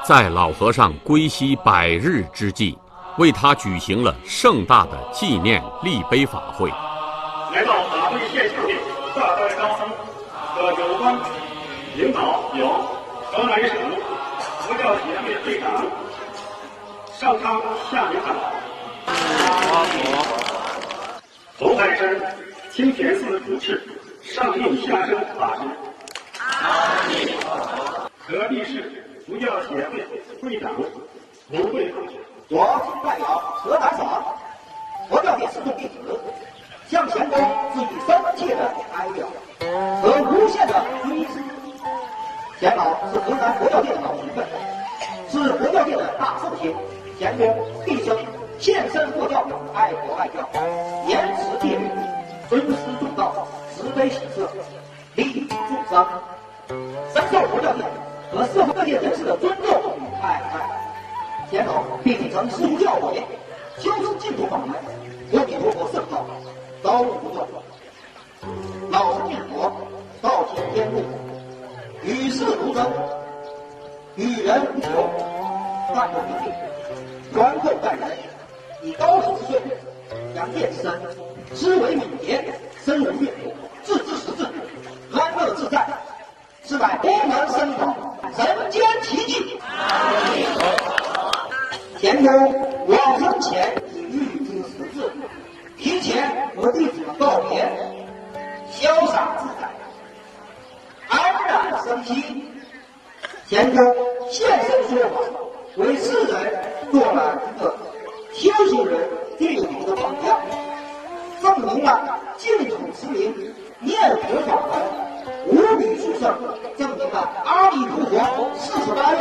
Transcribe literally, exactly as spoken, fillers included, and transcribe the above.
在老和尚归西百日之际，为他举行了盛大的纪念立碑法会。 来到法会现场的大代高僧和有关领导有河南省佛教协会会长上苍下明堂，红海山清田寺主持上应下生法师，河地市佛教协会会长吴慧法师。 我代表河南省佛教界四众弟子，向前公致以深切的哀悼和无限的追思。钱老是河南佛教界的老前辈，是佛教界的大圣星。钱公毕生献身佛教，爱国爱教，严持戒律，尊师重道，慈悲喜舍，利益众生，深受佛教界和社会各界人士的尊重与爱戴。钱老并继承师父教诲，修持净土法门，阿弥陀佛圣道，遭遇不断。老生念佛，道行天路，与世无争，与人无求，但有一定，宽厚待人，以高十之岁，扬见之身，思维敏捷，身无越途，自知识智，安乐自在，是乃功能深广，人间奇迹。前公往生前已预知时至，提前和弟子们告别，潇洒自在，安然生息。前公现身说法，为世人做了一个修行人定力的榜样，证明了净土持名念佛法门无比殊胜，证明了阿弥陀佛四十八